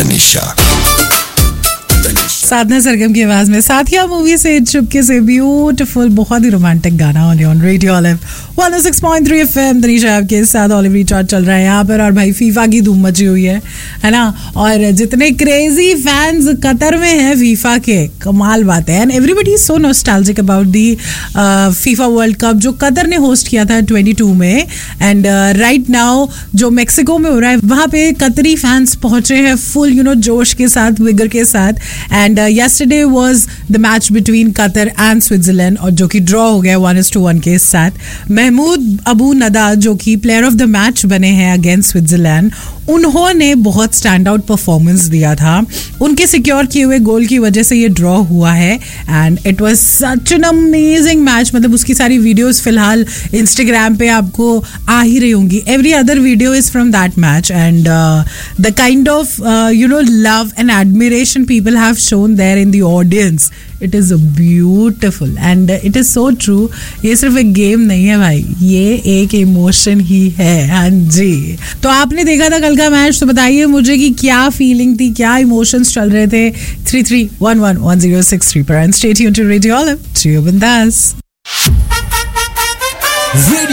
तनिषा। साधना सरगम की आवाज में साथिया मूवी से चुपके से ब्यूटीफुल बहुत ही रोमांटिक गाना on radio olive 106.3 FM। Tanisha आपके साथ ऑलिव रिचार्ज चल रहा है यहाँ पर और भाई फीफा की धूम मची हुई है ना। और जितने क्रेजी फैंस कतर में हैं फीफा के, कमाल बात है। And everybody is so nostalgic about the FIFA world cup जो कतर ने होस्ट किया था 22 में। एंड राइट नाउ जो मेक्सिको में हो रहा है वहाँ पे कतरी फैंस पहुंचे हैं फुल जोश के साथ, विगर के साथ। And yesterday was the match between Qatar and Switzerland और जो कि ड्रॉ हो गया 1-1 के साथ। महमूद अबू नदा जो कि प्लेयर ऑफ द मैच बने हैं अगेंस्ट स्विट्जरलैंड, उन्होंने बहुत स्टैंड आउट परफॉर्मेंस दिया था। उनके सिक्योर किए हुए गोल की वजह से ये ड्रॉ हुआ है and it was such an amazing match. मतलब उसकी सारी वीडियोस फिलहाल इंस्टाग्राम पे आपको आ ही रही होंगी। Every other video is from that match and the kind of love and admiration people have shown there in the audience, it is beautiful and it is so true. ये सिर्फ एक game नहीं है भाई, ये एक इमोशन ही है। हाँ जी, तो आपने देखा था कल का मैच, तो बताइए मुझे कि क्या फीलिंग थी, क्या इमोशंस चल रहे थे। 33111063 पर and stay tuned to radio olive, जियो बिंदास।